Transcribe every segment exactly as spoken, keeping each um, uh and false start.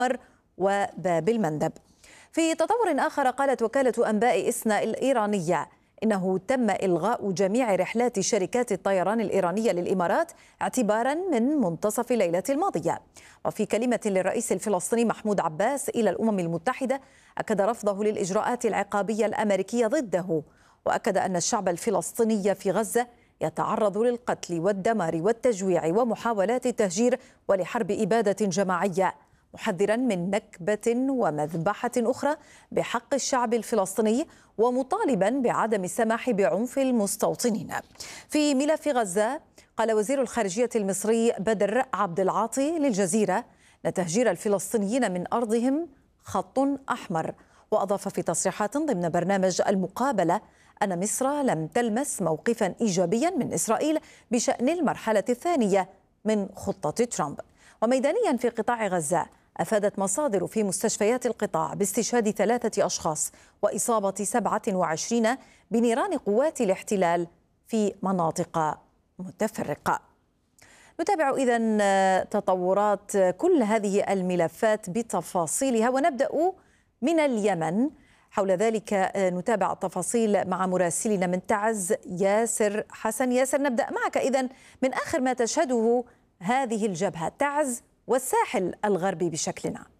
وباب المندب. في تطور آخر، قالت وكالة أنباء إسنا الإيرانية إنه تم إلغاء جميع رحلات شركات الطيران الإيرانية للإمارات اعتبارا من منتصف الليلة الماضية. وفي كلمة للرئيس الفلسطيني محمود عباس إلى الأمم المتحدة، أكد رفضه للإجراءات العقابية الأمريكية ضده، وأكد أن الشعب الفلسطيني في غزة يتعرض للقتل والدمار والتجويع ومحاولات التهجير ولحرب إبادة جماعية، محذرا من نكبة ومذبحة أخرى بحق الشعب الفلسطيني، ومطالبا بعدم السماح بعنف المستوطنين. في ملف غزة، قال وزير الخارجية المصري بدر عبد العاطي للجزيرة أن تهجير الفلسطينيين من أرضهم خط أحمر، وأضاف في تصريحات ضمن برنامج المقابلة أن مصر لم تلمس موقفا إيجابيا من إسرائيل بشأن المرحلة الثانية من خطة ترامب. وميدانيا في قطاع غزة، أفادت مصادر في مستشفيات القطاع باستشهاد ثلاثة أشخاص وإصابة سبعة وعشرين بنيران قوات الاحتلال في مناطق متفرقة. نتابع إذن تطورات كل هذه الملفات بتفاصيلها، ونبدأ من اليمن. حول ذلك نتابع التفاصيل مع مراسلنا من تعز ياسر حسن. ياسر، نبدأ معك إذن من آخر ما تشهده هذه الجبهة، تعز والساحل الغربي بشكل عام.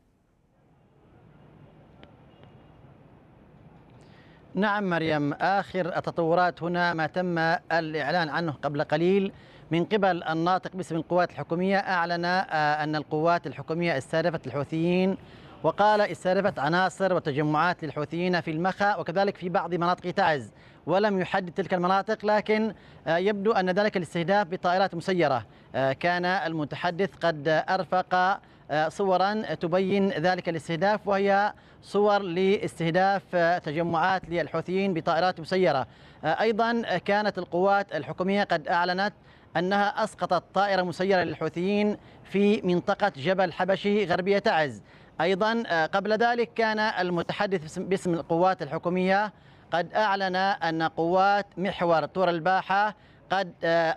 نعم مريم، آخر التطورات هنا ما تم الإعلان عنه قبل قليل من قبل الناطق باسم القوات الحكومية. أعلن أن القوات الحكومية استهدفت الحوثيين، وقال استهدفت عناصر وتجمعات للحوثيين في المخا وكذلك في بعض مناطق تعز، ولم يحدد تلك المناطق، لكن يبدو أن ذلك الاستهداف بطائرات مسيرة. كان المتحدث قد أرفق صورا تبين ذلك الاستهداف، وهي صور لاستهداف تجمعات للحوثيين بطائرات مسيرة. أيضا كانت القوات الحكومية قد أعلنت أنها أسقطت طائرة مسيرة للحوثيين في منطقة جبل حبشي غربية تعز. أيضا قبل ذلك كان المتحدث باسم القوات الحكومية قد أعلن أن قوات محور طور الباحة قد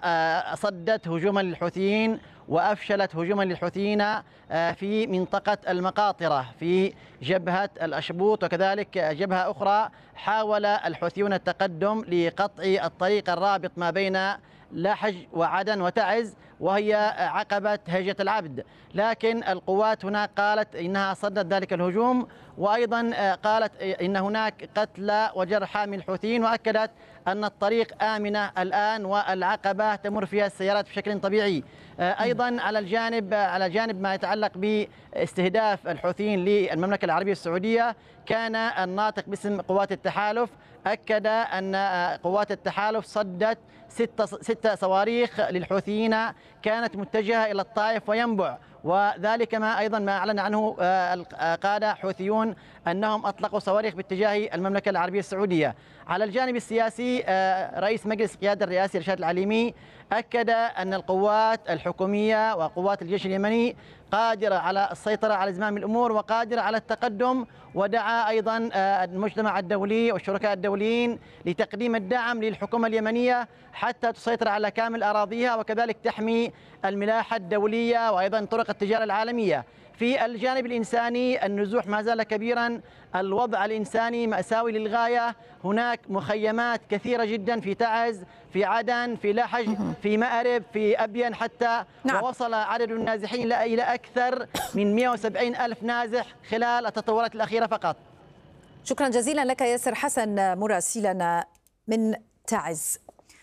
صدت هجوما للحوثيين وأفشلت هجوما للحوثيين في منطقة المقاطرة في جبهة الأشبوط، وكذلك جبهة أخرى حاول الحوثيون التقدم لقطع الطريق الرابط ما بين لاحج وعدن وتعز، وهي عقبة هيجة العبد. لكن القوات هناك قالت إنها صدت ذلك الهجوم، وأيضا قالت إن هناك قتلى وجرحى من الحوثيين، وأكدت أن الطريق آمنة الآن والعقبة تمر فيها السيارات بشكل طبيعي. أيضا على الجانب على جانب ما يتعلق باستهداف الحوثيين للمملكة العربية السعودية، كان الناطق باسم قوات التحالف أكد أن قوات التحالف صدت ستة ستة صواريخ للحوثيين كانت متجهة إلى الطائف وينبع، وذلك ما أيضا ما أعلن عنه القادة حوثيون أنهم أطلقوا صواريخ باتجاه المملكة العربية السعودية. على الجانب السياسي، رئيس مجلس القيادة الرئاسي رشاد العليمي أكد أن القوات الحكومية وقوات الجيش اليمني قادرة على السيطرة على زمام الأمور وقادرة على التقدم، ودعا أيضا المجتمع الدولي والشركاء الدوليين لتقديم الدعم للحكومة اليمنية حتى تسيطر على كامل أراضيها وكذلك تحمي الملاحة الدولية وأيضا طرق التجارة العالمية. في الجانب الإنساني النزوح ما زال كبيرا، الوضع الإنساني مأساوي للغاية. هناك مخيمات كثيرة جدا في تعز، في عدن، في لحج، في مأرب، في أبين حتى، نعم. ووصل عدد النازحين إلى أكثر من مئة وسبعين ألف نازح خلال التطورات الأخيرة فقط. شكرا جزيلا لك ياسر حسن مراسلنا من تعز.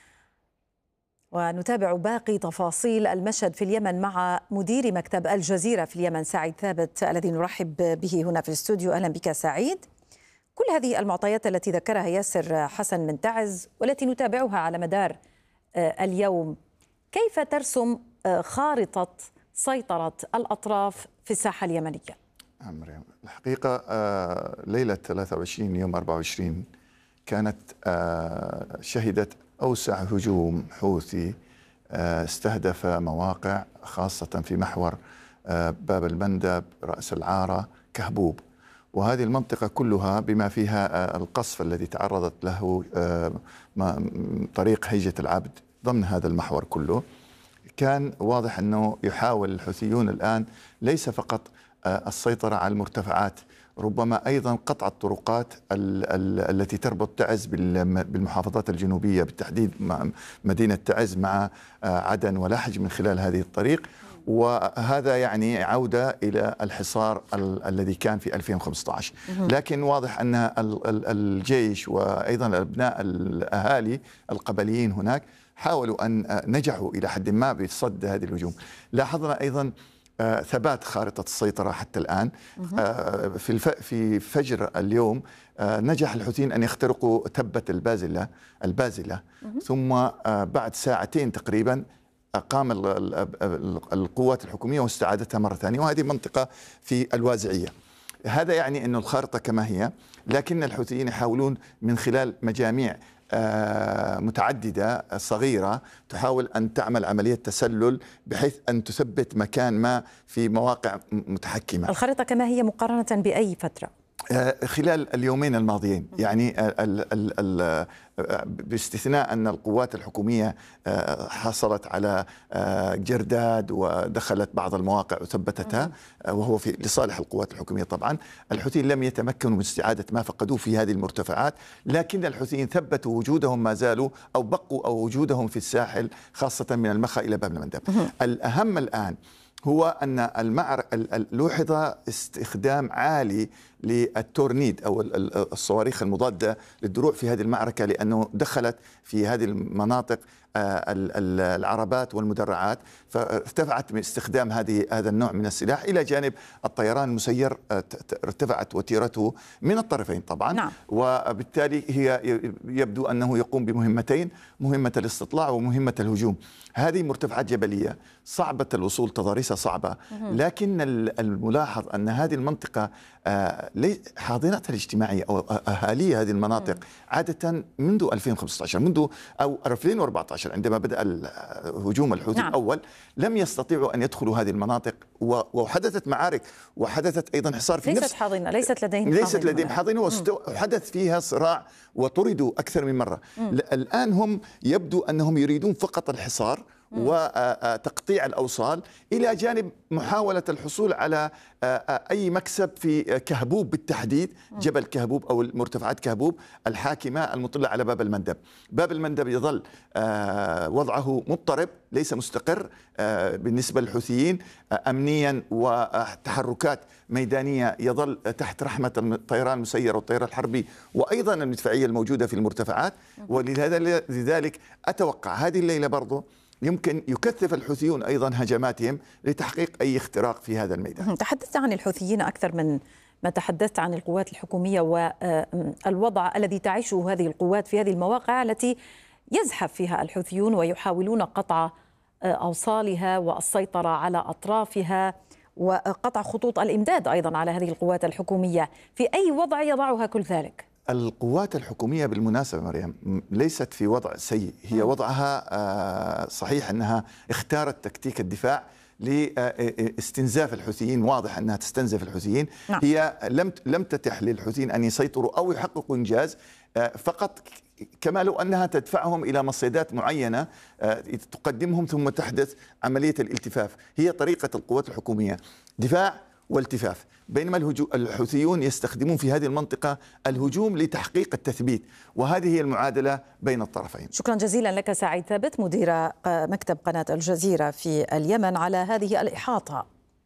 ونتابع باقي تفاصيل المشهد في اليمن مع مدير مكتب الجزيرة في اليمن سعيد ثابت الذي نرحب به هنا في الاستوديو. أهلا بك سعيد. كل هذه المعطيات التي ذكرها ياسر حسن من تعز والتي نتابعها على مدار اليوم، كيف ترسم خارطة سيطرة الأطراف في الساحة اليمنية؟ مريم، الحقيقة ليلة ثلاثة وعشرين يوم أربعة وعشرين كانت شهدت أوسع هجوم حوثي استهدف مواقع خاصة في محور باب المندب، رأس العارة، كهبوب، وهذه المنطقة كلها بما فيها القصف الذي تعرضت له طريق هيجة العبد ضمن هذا المحور كله. كان واضح أنه يحاول الحوثيون الآن ليس فقط السيطرة على المرتفعات، ربما أيضا قطع الطرقات ال ال التي تربط تعز بالمحافظات الجنوبية، بالتحديد مدينة تعز مع عدن ولحج من خلال هذه الطريق. وهذا يعني عودة إلى الحصار ال الذي كان في ألفين وخمسة عشر. لكن واضح أن ال ال الجيش وأيضا أبناء الأهالي القبليين هناك حاولوا أن نجحوا إلى حد ما بصد هذه الهجوم. لاحظنا أيضا آه ثبات خارطة السيطرة حتى الآن. آه في في فجر اليوم آه نجح الحوثيين أن يخترقوا تبة البازلة البازلة ثم آه بعد ساعتين تقريبا قام القوات الحكومية واستعادتها مرة ثانية، وهذه منطقة في الوازعية. هذا يعني أن الخارطة كما هي، لكن الحوثيين يحاولون من خلال مجاميع متعددة صغيرة تحاول أن تعمل عملية تسلل بحيث أن تثبت مكان ما في مواقع متحكمة. الخريطة كما هي مقارنة بأي فترة؟ خلال اليومين الماضيين، يعني ال ال ال باستثناء أن القوات الحكومية حصلت على جرداد ودخلت بعض المواقع وثبتتها وهو في لصالح القوات الحكومية. طبعا الحوثيين لم يتمكنوا من استعادة ما فقدوه في هذه المرتفعات، لكن الحوثيين ثبتوا وجودهم ما زالوا أو بقوا أو وجودهم في الساحل خاصة من المخا إلى باب المندب. الأهم الآن هو أن المعر لوحظ استخدام عالي للتورنيد أو الصواريخ المضادة للدروع في هذه المعركة، لأنه دخلت في هذه المناطق العربات والمدرعات، فارتفعت من استخدام هذه هذا النوع من السلاح إلى جانب الطيران المسير، ارتفعت وتيرته من الطرفين طبعا. نعم. وبالتالي هي يبدو أنه يقوم بمهمتين، مهمة الاستطلاع ومهمة الهجوم. هذه مرتفعات جبلية صعبة الوصول، تضاريسها صعبة، لكن الملاحظ أن هذه المنطقة حاضنتها الاجتماعية أو أهالي هذه المناطق عادة منذ ألفين وخمسة عشر منذ أو ألفين وأربعة عشر عندما بدأ الهجوم الحوثي. نعم. الأول لم يستطيعوا أن يدخلوا هذه المناطق، وحدثت معارك وحدثت أيضا حصار في ليست نفس حاضنة ليست لديهم ليست لديهم حاضنة وحدث فيها صراع وطردوا أكثر من مرة. مم. الآن هم يبدو أنهم يريدون فقط الحصار وتقطيع الأوصال إلى جانب محاولة الحصول على أي مكسب في كهبوب بالتحديد، جبل كهبوب أو مرتفعات كهبوب الحاكمة المطلة على باب المندب. باب المندب يظل وضعه مضطرب ليس مستقر بالنسبة للحوثيين أمنيا، وتحركات ميدانية يظل تحت رحمة الطيران المسير والطيران الحربي وأيضا المدفعية الموجودة في المرتفعات. ولذلك أتوقع هذه الليلة برضو يمكن يكثف الحوثيون أيضا هجماتهم لتحقيق أي اختراق في هذا الميدان. تحدثت عن الحوثيين أكثر من ما تحدثت عن القوات الحكومية والوضع الذي تعيشه هذه القوات في هذه المواقع التي يزحف فيها الحوثيون ويحاولون قطع أوصالها والسيطرة على أطرافها وقطع خطوط الإمداد أيضا على هذه القوات الحكومية. في أي وضع يضعها كل ذلك؟ القوات الحكومية بالمناسبة مريم ليست في وضع سيء، هي وضعها صحيح أنها اختارت تكتيك الدفاع لاستنزاف الحوثيين، واضح أنها تستنزف الحوثيين. نعم. هي لم لم تتح للحوثيين أن يسيطروا أو يحققوا إنجاز، فقط كما لو أنها تدفعهم إلى مصيدات معينة تقدمهم ثم تحدث عملية الالتفاف. هي طريقة القوات الحكومية دفاع والتفاف، بينما الحوثيون يستخدمون في هذه المنطقة الهجوم لتحقيق التثبيت، وهذه هي المعادلة بين الطرفين. شكرا جزيلا لك سعيد ثابت مدير مكتب قناة الجزيرة في اليمن على هذه الإحاطة.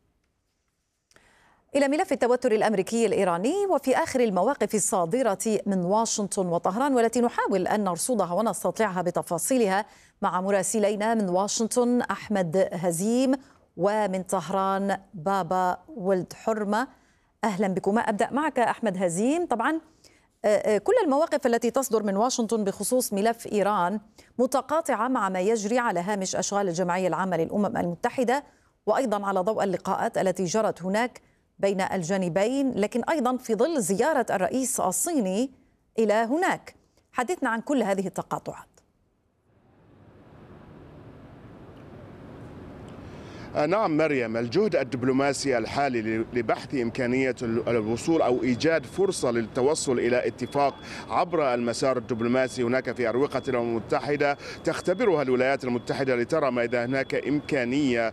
إلى ملف التوتر الأمريكي الإيراني وفي آخر المواقف الصادرة من واشنطن وطهران، والتي نحاول أن نرصدها ونستطيعها بتفاصيلها مع مراسلينا من واشنطن أحمد هزيم ومن طهران بابا ولد حرمة. أهلا بكما. أبدأ معك أحمد هزيم. طبعا كل المواقف التي تصدر من واشنطن بخصوص ملف إيران متقاطعة مع ما يجري على هامش أشغال الجمعية العامة للأمم المتحدة، وأيضا على ضوء اللقاءات التي جرت هناك بين الجانبين، لكن أيضا في ظل زيارة الرئيس الصيني إلى هناك. حدثنا عن كل هذه التقاطعات. نعم مريم، الجهد الدبلوماسي الحالي لبحث إمكانية الوصول أو إيجاد فرصة للتوصل إلى اتفاق عبر المسار الدبلوماسي هناك في أروقة الأمم المتحدة تختبرها الولايات المتحدة لترى ما إذا هناك إمكانية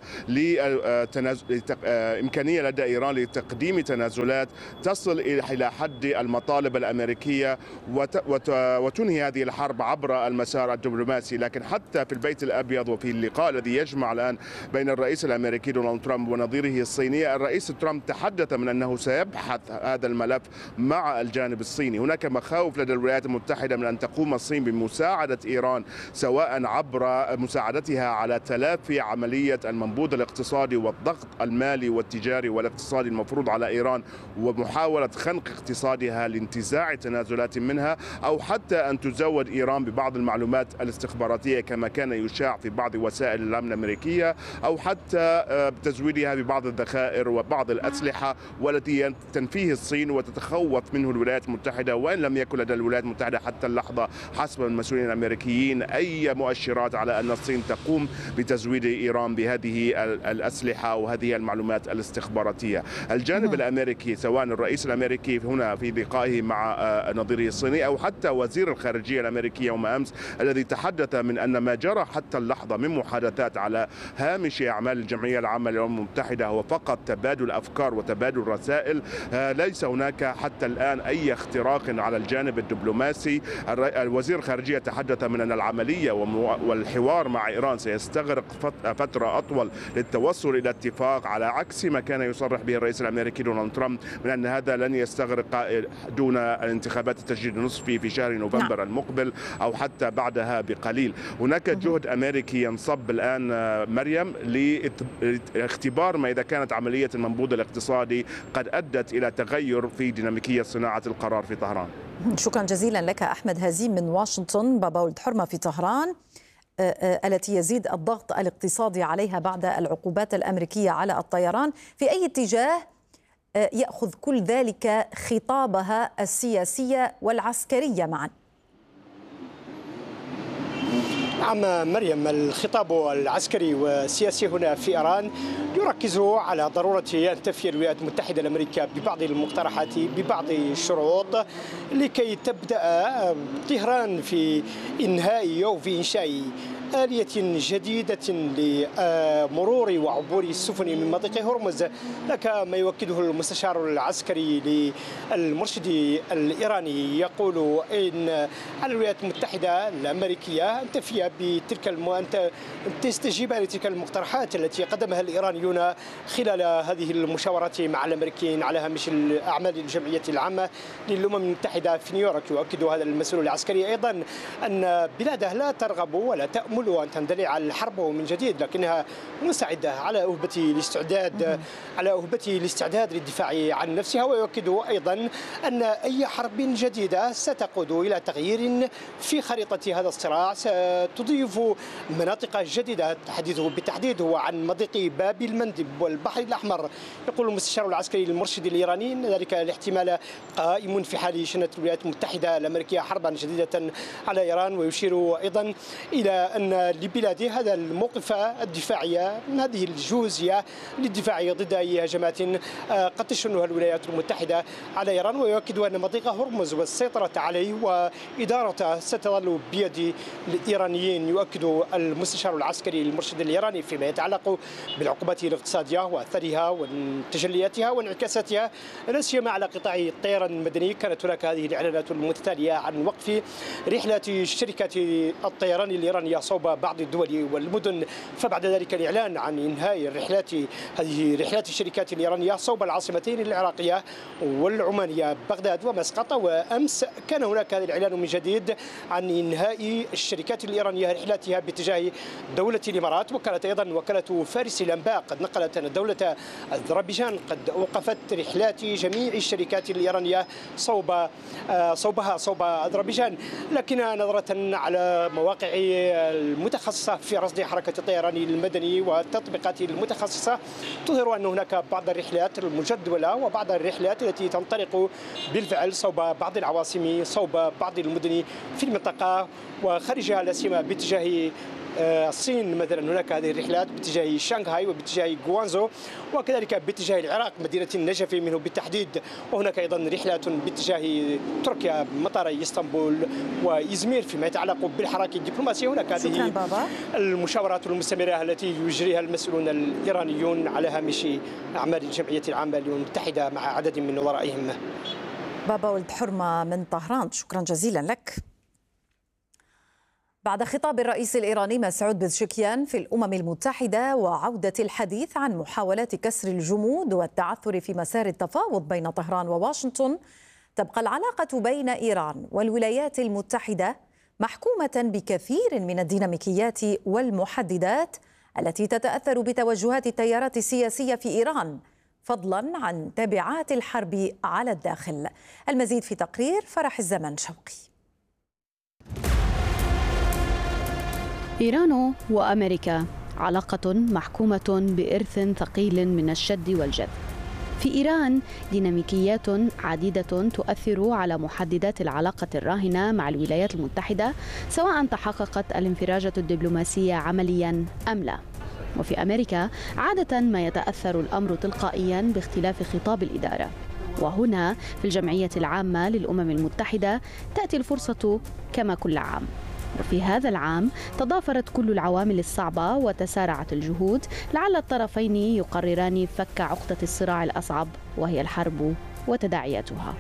إمكانية لدى إيران لتقديم تنازلات تصل إلى حد المطالب الأمريكية وتنهي هذه الحرب عبر المسار الدبلوماسي. لكن حتى في البيت الأبيض وفي اللقاء الذي يجمع الآن بين الرئيس الأمريكي دونالد ترامب ونظيره الصيني، الرئيس ترامب تحدث من أنه سيبحث هذا الملف مع الجانب الصيني. هناك مخاوف لدى الولايات المتحدة من أن تقوم الصين بمساعدة إيران، سواء عبر مساعدتها على تلافي عملية المنبوذ الاقتصادي والضغط المالي والتجاري والاقتصادي المفروض على إيران ومحاولة خنق اقتصادها لانتزاع تنازلات منها، أو حتى أن تزود إيران ببعض المعلومات الاستخباراتية كما كان يشاع في بعض وسائل الأمن الأمريكية، أو حتى بتزويدها ببعض الذخائر وبعض الأسلحة والتي تنفيه الصين وتتخوف منه الولايات المتحدة، وإن لم يكن لدى الولايات المتحدة حتى اللحظة حسب المسؤولين الأمريكيين أي مؤشرات على أن الصين تقوم بتزويد إيران بهذه الأسلحة وهذه المعلومات الاستخباراتية. الجانب الأمريكي سواء الرئيس الأمريكي هنا في لقائه مع نظيره الصيني أو حتى وزير الخارجية الأمريكي يوم أمس الذي تحدث من أن ما جرى حتى اللحظة من محادثات على هامش أعمال الجمعية العامة للأمم المتحدة هو فقط تبادل أفكار وتبادل رسائل، ليس هناك حتى الآن أي اختراق على الجانب الدبلوماسي. الوزير الخارجية تحدث من أن العملية والحوار مع إيران سيستغرق فترة أطول للتوصل إلى اتفاق، على عكس ما كان يصرح به الرئيس الأمريكي دونالد ترامب من أن هذا لن يستغرق دون الانتخابات التجديد النصفي في شهر نوفمبر نعم. المقبل أو حتى بعدها بقليل. هناك جهد أمريكي ينصب الآن مريم لاختبار ما إذا كانت عملية المنبوذ الاقتصادي قد أدت إلى تغير في ديناميكية صناعة القرار في طهران. شكرا جزيلا لك أحمد هزيم من واشنطن. بابا ولد حرمة في طهران التي يزيد الضغط الاقتصادي عليها بعد العقوبات الأمريكية على الطيران، في أي اتجاه يأخذ كل ذلك خطابها السياسية والعسكرية معا؟ نعم مريم، الخطاب العسكري والسياسي هنا في إيران يركز على ضرورة أن تفي الولايات المتحدة الأمريكية ببعض المقترحات ببعض الشروط لكي تبدأ طهران في إنهاء أو في إنشاء آلية جديدة لمرور وعبور السفن من مضيق هرمز. لك ما يؤكده المستشار العسكري للمرشد الإيراني، يقول إن على الولايات المتحدة الأمريكية أن تفي بتلك الم... أن تستجيب لتلك المقترحات التي قدمها الإيرانيون خلال هذه المشاورات مع الأمريكيين على هامش الأعمال الجمعية العامة للأمم المتحدة في نيويورك. يؤكد هذا المسؤول العسكري أيضا أن بلاده لا ترغب ولا تأمل أن تندلع الحرب من جديد، لكنها مستعدة على أهبة الاستعداد على أهبة الاستعداد للدفاع عن نفسها. ويؤكد أيضا أن أي حرب جديدة ستقود إلى تغيير في خريطة هذا الصراع، ستضيف مناطق جديدة. حديثه بالتحديد هو عن مضيق باب المندب والبحر الأحمر. يقول المستشار العسكري للمرشد الإيراني أن ذلك الاحتمال قائم في حال شنت الولايات المتحدة الأمريكية حربا جديدة على إيران. ويشير أيضا إلى أن لبلاده هذا الموقف الدفاعي، هذه الجهوزية للدفاع ضد أي هجمات قد تشنها الولايات المتحدة على إيران. ويؤكد أن مضيق هرمز والسيطرة عليه وإدارته ستظل بيد الإيرانيين. يؤكد المستشار العسكري المرشد الإيراني فيما يتعلق بالعقوبات الاقتصادية وأثرها وتجلياتها وانعكاساتها لا سيما على قطاع الطيران المدني. كانت هناك هذه الإعلانات المتتالية عن وقف رحلات شركة الطيران الإيرانية صوب بعض الدول والمدن، فبعد ذلك الإعلان عن إنهاء الرحلات هذه رحلات الشركات الإيرانية صوب العاصمتين العراقية والعمانية بغداد ومسقط. وأمس كان هناك هذا الإعلان من جديد عن إنهاء الشركات الإيرانية رحلاتها باتجاه دولة الإمارات. وكانت أيضا وكالة فارس الأنباء قد نقلت أن دولة أذربيجان قد أوقفت رحلات جميع الشركات الإيرانية صوب صوبها صوب أذربيجان. لكن نظرة على مواقع المتخصصة في رصد حركة الطيران المدني والتطبيقات المتخصصة تظهر أن هناك بعض الرحلات المجدولة وبعض الرحلات التي تنطلق بالفعل صوب بعض العواصم صوب بعض المدن في المنطقة وخارجها لا سيما باتجاه الصين مثلا هناك هذه الرحلات باتجاه شانغهاي وباتجاه غوانزو، وكذلك باتجاه العراق مدينة النجف منه بالتحديد، وهناك أيضا رحلات باتجاه تركيا مطاري اسطنبول وإزمير فيما يتعلق بالحراك الدبلوماسي. هناك هذه المشاورات المستمرة التي يجريها المسؤولون الإيرانيون على هامش أعمال الجمعية العامة للأمم المتحدة مع عدد من نظرائهم. بابا ولد حرمة من طهران، شكرا جزيلا لك. بعد خطاب الرئيس الإيراني مسعود بزشكيان في الأمم المتحدة وعودة الحديث عن محاولات كسر الجمود والتعثر في مسار التفاوض بين طهران وواشنطن، تبقى العلاقة بين إيران والولايات المتحدة محكومة بكثير من الديناميكيات والمحددات التي تتأثر بتوجهات التيارات السياسية في إيران، فضلا عن تبعات الحرب على الداخل. المزيد في تقرير فرح الزمن شوقي. إيران وأمريكا علاقة محكومة بإرث ثقيل من الشد والجذب. في إيران ديناميكيات عديدة تؤثر على محددات العلاقة الراهنة مع الولايات المتحدة، سواء تحققت الانفراجة الدبلوماسية عمليا أم لا. وفي أمريكا عادة ما يتأثر الأمر تلقائيا باختلاف خطاب الإدارة، وهنا في الجمعية العامة للأمم المتحدة تأتي الفرصة كما كل عام. وفي هذا العام تضافرت كل العوامل الصعبة وتسارعت الجهود لعل الطرفين يقرران فك عقدة الصراع الأصعب، وهي الحرب وتداعياتها.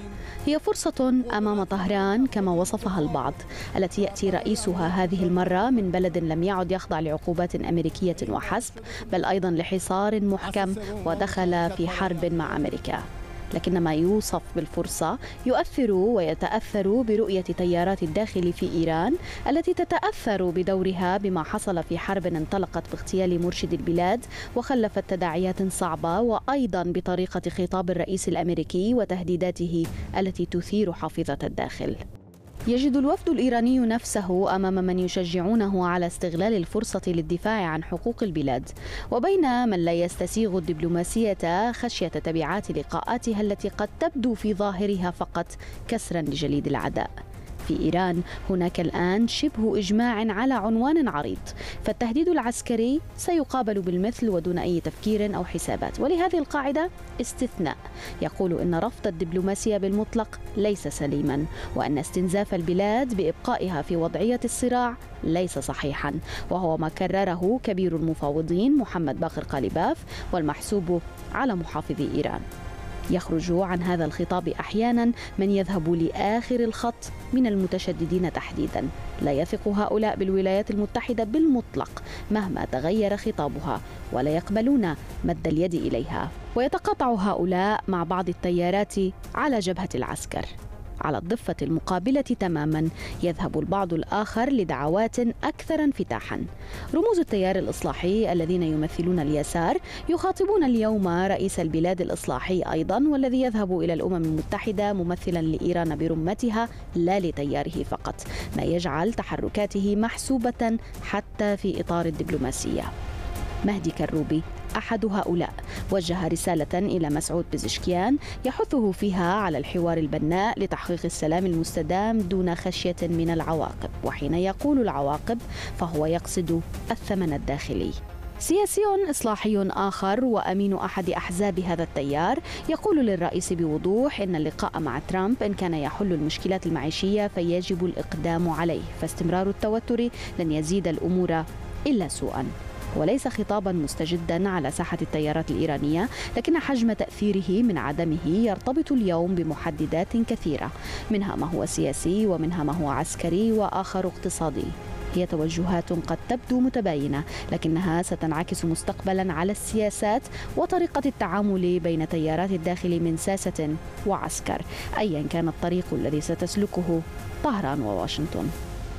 هي فرصة أمام طهران كما وصفها البعض، التي يأتي رئيسها هذه المرة من بلد لم يعد يخضع لعقوبات أمريكية وحسب، بل أيضا لحصار محكم ودخل في حرب مع أمريكا. لكن ما يوصف بالفرصة يؤثر ويتأثر برؤية تيارات الداخل في إيران، التي تتأثر بدورها بما حصل في حرب انطلقت باغتيال مرشد البلاد وخلفت تداعيات صعبة، وأيضا بطريقة خطاب الرئيس الأمريكي وتهديداته التي تثير حافظة الداخل. يجد الوفد الإيراني نفسه أمام من يشجعونه على استغلال الفرصة للدفاع عن حقوق البلاد، وبين من لا يستسيغ الدبلوماسية خشية تبعات لقاءاتها التي قد تبدو في ظاهرها فقط كسرا لجليد العداء. في إيران هناك الآن شبه إجماع على عنوان عريض، فالتهديد العسكري سيقابل بالمثل ودون أي تفكير أو حسابات، ولهذه القاعدة استثناء يقول إن رفض الدبلوماسية بالمطلق ليس سليما، وأن استنزاف البلاد بإبقائها في وضعية الصراع ليس صحيحا، وهو ما كرره كبير المفاوضين محمد باقر قالباف والمحسوب على محافظي إيران. يخرج عن هذا الخطاب أحيانا من يذهب لآخر الخط من المتشددين تحديدا. لا يثق هؤلاء بالولايات المتحدة بالمطلق مهما تغير خطابها، ولا يقبلون مد اليد إليها. ويتقاطع هؤلاء مع بعض التيارات على جبهة العسكر. على الضفة المقابلة تماما يذهب البعض الآخر لدعوات أكثر انفتاحا. رموز التيار الإصلاحي الذين يمثلون اليسار يخاطبون اليوم رئيس البلاد الإصلاحي أيضا، والذي يذهب إلى الأمم المتحدة ممثلا لإيران برمتها لا لتياره فقط، ما يجعل تحركاته محسوبة حتى في إطار الدبلوماسية. مهدي كروبي أحد هؤلاء وجه رسالة إلى مسعود بزشكيان يحثه فيها على الحوار البناء لتحقيق السلام المستدام دون خشية من العواقب، وحين يقول العواقب فهو يقصد الثمن الداخلي. سياسي إصلاحي آخر وأمين أحد أحزاب هذا التيار يقول للرئيس بوضوح إن اللقاء مع ترامب إن كان يحل المشكلات المعيشية فيجب الإقدام عليه، فاستمرار التوتر لن يزيد الأمور إلا سوءا. وليس خطابا مستجدا على ساحة التيارات الإيرانية، لكن حجم تأثيره من عدمه يرتبط اليوم بمحددات كثيرة، منها ما هو سياسي ومنها ما هو عسكري وآخر اقتصادي. هي توجهات قد تبدو متباينة، لكنها ستنعكس مستقبلا على السياسات وطريقة التعامل بين تيارات الداخل من ساسة وعسكر، أيا كان الطريق الذي ستسلكه طهران وواشنطن.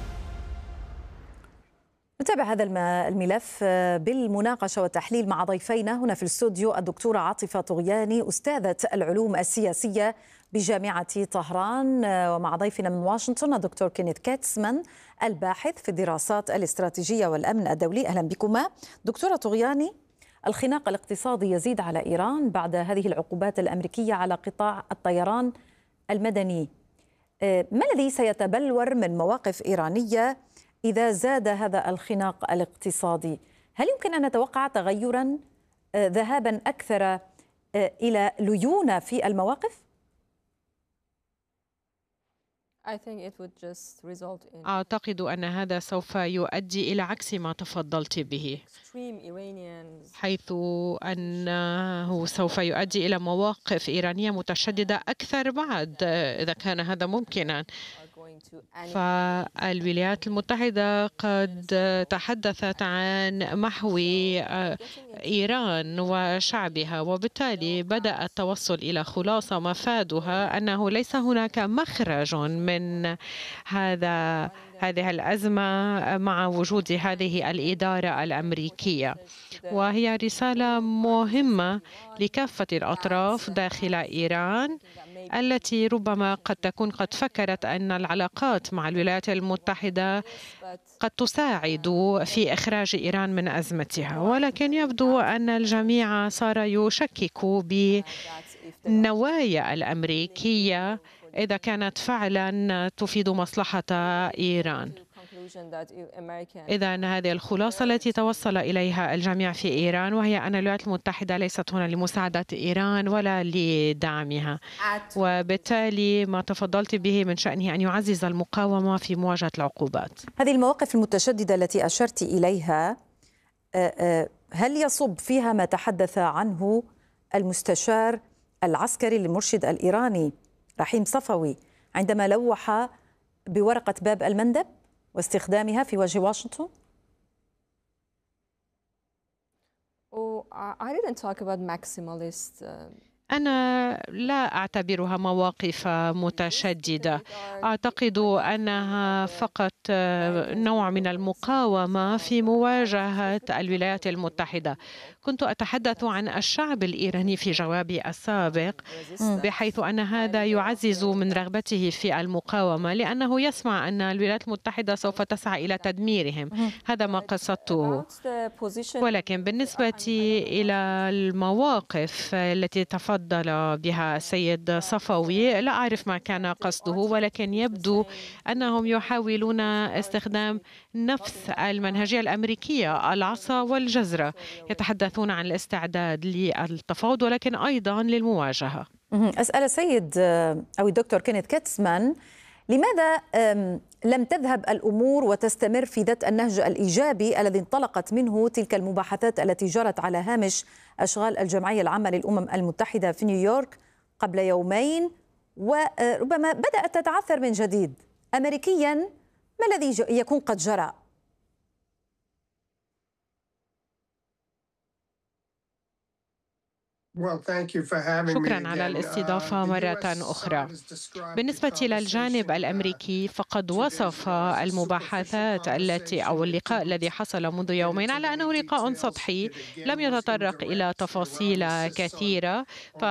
نتابع هذا الملف بالمناقشة والتحليل مع ضيفينا هنا في الاستوديو الدكتورة عاطفة طغياني أستاذة العلوم السياسية بجامعة طهران، ومع ضيفنا من واشنطن الدكتور كينيث كاتسمان الباحث في الدراسات الاستراتيجية والأمن الدولي. أهلا بكما. دكتورة طغياني، الخناق الاقتصادي يزيد على إيران بعد هذه العقوبات الأمريكية على قطاع الطيران المدني. ما الذي سيتبلور من مواقف إيرانية إذا زاد هذا الخناق الاقتصادي، هل يمكن أن نتوقع تغيرا ذهابا أكثر إلى ليونة في المواقف؟ أعتقد أن هذا سوف يؤدي إلى عكس ما تفضلت به، حيث أنه سوف يؤدي إلى مواقف إيرانية متشددة أكثر بعد إذا كان هذا ممكنا. فالولايات المتحدة قد تحدثت عن محو إيران وشعبها، وبالتالي بدأ التوصل إلى خلاصة مفادها أنه ليس هناك مخرج من هذا هذه الأزمة مع وجود هذه الإدارة الأمريكية، وهي رسالة مهمة لكافة الأطراف داخل إيران التي ربما قد تكون قد فكرت أن العلاقات مع الولايات المتحدة قد تساعد في إخراج إيران من أزمتها، ولكن يبدو أن الجميع صار يشكك بالنوايا الأمريكية إذا كانت فعلا تفيد مصلحة إيران. إذن هذه الخلاصة التي توصل إليها الجميع في إيران، وهي أن الولايات المتحدة ليست هنا لمساعدة إيران ولا لدعمها، وبالتالي ما تفضلت به من شأنه أن يعزز المقاومة في مواجهة العقوبات. هذه المواقف المتشددة التي أشرت إليها هل يصب فيها ما تحدث عنه المستشار العسكري للمرشد الإيراني رحيم صفوي عندما لوح بورقة باب المندب واستخدامها في وجه واشنطن؟ أنا لا أعتبرها مواقف متشددة، أعتقد أنها فقط نوع من المقاومة في مواجهة الولايات المتحدة. كنت أتحدث عن الشعب الإيراني في جوابي السابق، بحيث أن هذا يعزز من رغبته في المقاومة، لأنه يسمع أن الولايات المتحدة سوف تسعى إلى تدميرهم. هذا ما قصدته. ولكن بالنسبة إلى المواقف التي تفضل بها السيد صفوي لا أعرف ما كان قصده، ولكن يبدو أنهم يحاولون استخدام نفس المنهجية الأمريكية، العصا والجزرة. يتحدثون عن الاستعداد للتفاوض ولكن أيضا للمواجهة. أسأل السيد أو الدكتور كينيث كيتسمان، لماذا لم تذهب الأمور وتستمر في ذات النهج الإيجابي الذي انطلقت منه تلك المباحثات التي جرت على هامش أشغال الجمعية العامة للأمم المتحدة في نيويورك قبل يومين، وربما بدأت تتعثر من جديد أمريكيا؟ ما الذي يكون قد جرى؟ شكرا على الاستضافة مرة أخرى. بالنسبة للجانب الأمريكي فقد وصف المباحثات التي أو اللقاء الذي حصل منذ يومين على أنه لقاء سطحي لم يتطرق إلى تفاصيل كثيرة،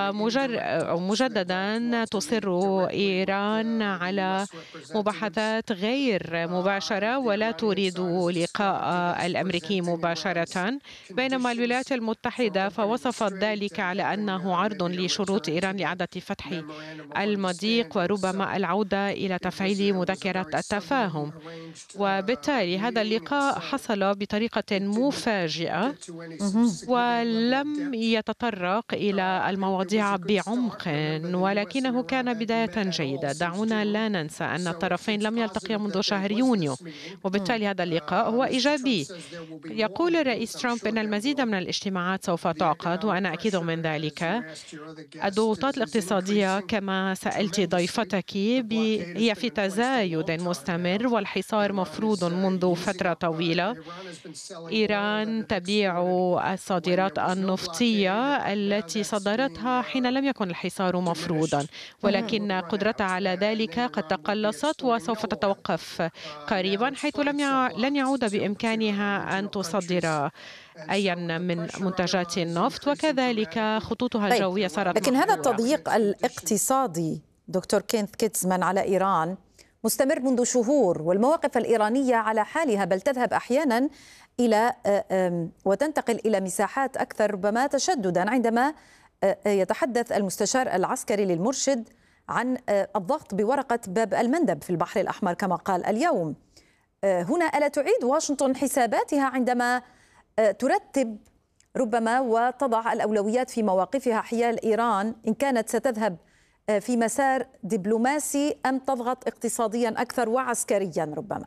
فمجددا تصر إيران على مباحثات غير مباشرة ولا تريد لقاء الأمريكي مباشرة، بينما الولايات المتحدة فوصفت ذلك على أنه عرض لشروط إيران لإعادة فتح المضيق وربما العودة إلى تفعيل مذكرة التفاهم. وبالتالي هذا اللقاء حصل بطريقة مفاجئة ولم يتطرق إلى المواضيع بعمق، ولكنه كان بداية جيدة. دعونا لا ننسى أن الطرفين لم يلتقيا منذ شهر يونيو، وبالتالي هذا اللقاء هو إيجابي. يقول الرئيس ترامب أن المزيد من الاجتماعات سوف تعقد، وأنا أكيد من ذلك. الضغوطات الاقتصادية كما سألت ضيفتك هي في تزايد مستمر، والحصار مفروض منذ فترة طويلة. إيران تبيع الصادرات النفطية التي صدرتها حين لم يكن الحصار مفروضا، ولكن قدرتها على ذلك قد تقلصت وسوف تتوقف قريبا، حيث لم يع... لن يعود بإمكانها أن تصدر أيا من منتجات النفط، وكذلك خطوطها الجوية صارت. لكن هذا التضييق الاقتصادي دكتور كينيث كيتسمان على إيران مستمر منذ شهور، والمواقف الإيرانية على حالها، بل تذهب أحيانا إلى وتنتقل إلى مساحات أكثر ربما تشددا، عندما يتحدث المستشار العسكري للمرشد عن الضغط بورقة باب المندب في البحر الأحمر كما قال اليوم. هنا ألا تعيد واشنطن حساباتها عندما ترتب ربما وتضع الأولويات في مواقفها حيال إيران، إن كانت ستذهب في مسار دبلوماسي أم تضغط اقتصاديا أكثر وعسكريا ربما؟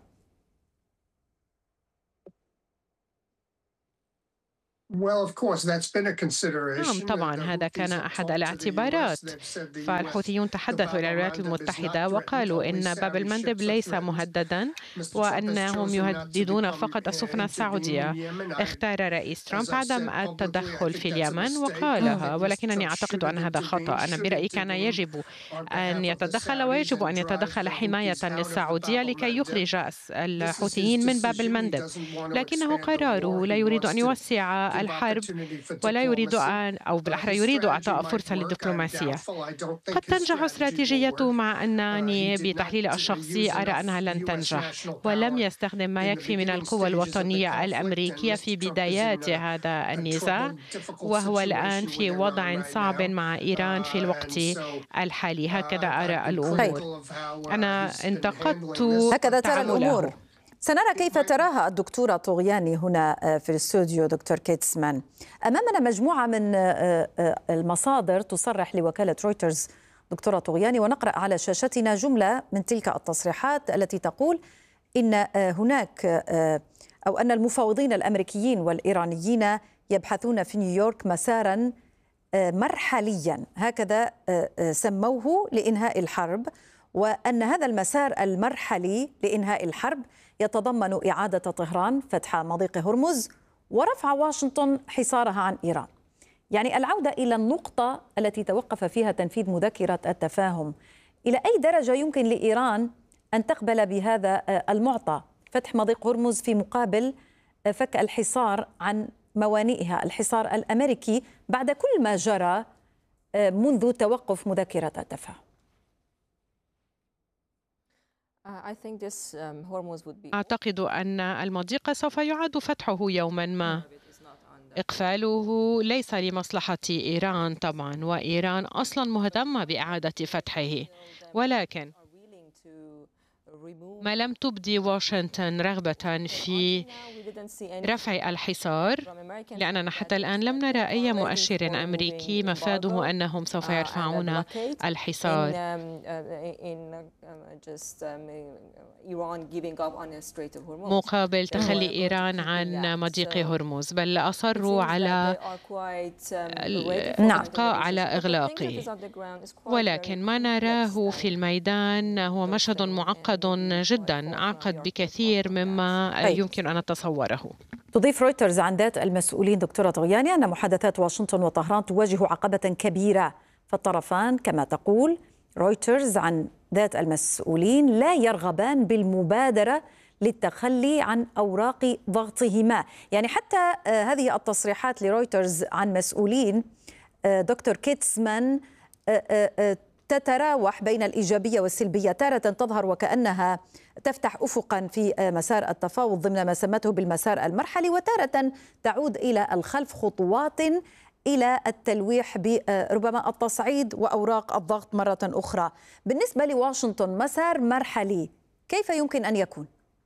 نعم طبعا هذا كان أحد الاعتبارات، فالحوثيون تحدثوا إلى الولايات المتحدة وقالوا إن باب المندب ليس مهددا وأنهم يهددون فقط السفن السعودية. اختار رئيس ترامب عدم التدخل في اليمن وقالها، ولكنني أعتقد أن هذا خطأ. أنا برأيي كان يجب أن يتدخل ويجب أن يتدخل حماية للسعودية لكي يخرج الحوثيين من باب المندب، لكنه قراره لا يريد أن يوسع الحرب ولا يريد أن أو بالأحرى يريد إعطاء فرصة للدبلوماسية. قد تنجح استراتيجيته، مع أنني بتحليل الشخصي أرى أنها لن تنجح، ولم يستخدم ما يكفي من القوى الوطنية الأمريكية في بدايات هذا النزاع، وهو الآن في وضع صعب مع إيران في الوقت الحالي. هكذا أرى الأمور. أنا انتقدت هكذا ترى الأمور. سنرى كيف تراها الدكتورة طغياني هنا في الاستوديو. دكتور كيتسمان، أمامنا مجموعة من المصادر تصرح لوكالة رويترز دكتورة طغياني، ونقرأ على شاشتنا جملة من تلك التصريحات التي تقول إن هناك أو أن المفاوضين الأمريكيين والإيرانيين يبحثون في نيويورك مسارا مرحليا، هكذا سموه، لإنهاء الحرب، وأن هذا المسار المرحلي لإنهاء الحرب يتضمن إعادة طهران فتح مضيق هرمز ورفع واشنطن حصارها عن إيران. يعني العودة إلى النقطة التي توقف فيها تنفيذ مذكرة التفاهم. إلى أي درجة يمكن لإيران أن تقبل بهذا المعطى، فتح مضيق هرمز في مقابل فك الحصار عن موانئها، الحصار الأمريكي، بعد كل ما جرى منذ توقف مذكرة التفاهم؟ أعتقد أن المضيق سوف يعاد فتحه يوما ما. إقفاله ليس لمصلحة إيران طبعا، وإيران أصلا مهتمة بإعادة فتحه، ولكن ما لم تبدي واشنطن رغبة في رفع الحصار، لأننا حتى الآن لم نرى أي مؤشر أمريكي مفاده أنهم سوف يرفعون الحصار. مقابل تخلي إيران عن مضيق هرمز، بل أصروا على الإبقاء على إغلاقه. ولكن ما نراه في الميدان هو مشهد معقد جدا، أعقد بكثير مما يمكن أن نتصوره. تضيف رويترز عن ذات المسؤولين دكتورة طغياني أن محادثات واشنطن وطهران تواجه عقبة كبيرة، فالطرفان كما تقول رويترز عن ذات المسؤولين لا يرغبان بالمبادرة للتخلي عن أوراق ضغطهما. يعني حتى هذه التصريحات لرويترز عن مسؤولين دكتور كيتسمان تتراوح بين الإيجابية والسلبية، تارة تظهر وكأنها تفتح أفقا في مسار التفاوض ضمن ما سمته بالمسار المرحلي، وتارة تعود إلى الخلف خطوات إلى التلويح بربما التصعيد وأوراق الضغط مرة أخرى. بالنسبة لواشنطن مسار مرحلي كيف يمكن أن يكون؟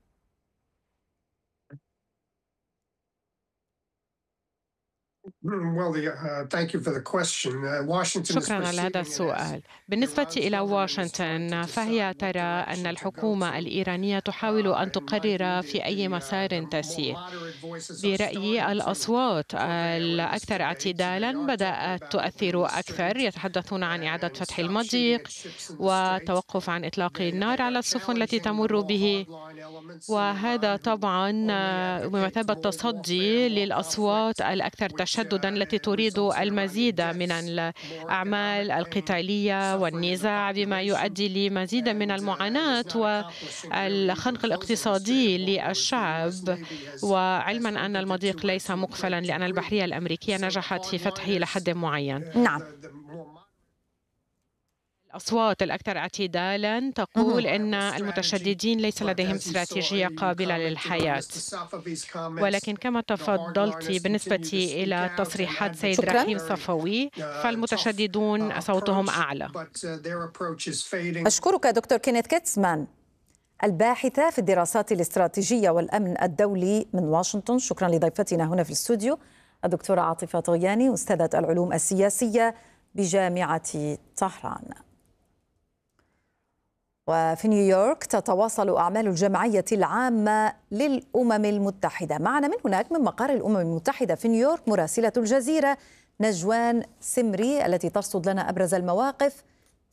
شكرا على هذا السؤال. بالنسبة إلى واشنطن فهي ترى أن الحكومة الإيرانية تحاول أن تقرر في أي مسار تسير. برأيي الأصوات الأكثر اعتدالا بدأت تؤثر أكثر، يتحدثون عن إعادة فتح المضيق وتوقف عن إطلاق النار على السفن التي تمر به، وهذا طبعا بمثابة تصدي للأصوات الأكثر تشددا التي تريد المزيد من الأعمال القتالية والنزاع، بما يؤدي لمزيد من المعاناة والخنق الاقتصادي للشعب. وعلما أن المضيق ليس مقفلا لأن البحرية الأمريكية نجحت في فتحه لحد معين. نعم. الأصوات الأكثر اعتدالا تقول أن المتشددين ليس لديهم استراتيجية قابلة للحياة، ولكن كما تفضلت بالنسبة إلى تصريحات سيد شكرا. رحيم صفوي فالمتشددون صوتهم أعلى. أشكرك دكتور كينيث كيتسمان. الباحثة في الدراسات الاستراتيجية والأمن الدولي من واشنطن. شكرا لضيفتنا هنا في الاستوديو الدكتورة عاطفة طغياني، أستاذة العلوم السياسية بجامعة طهران. وفي نيويورك تتواصل أعمال الجمعية العامة للأمم المتحدة. معنا من هناك من مقر الأمم المتحدة في نيويورك مراسلة الجزيرة نجوان سمري التي ترصد لنا أبرز المواقف.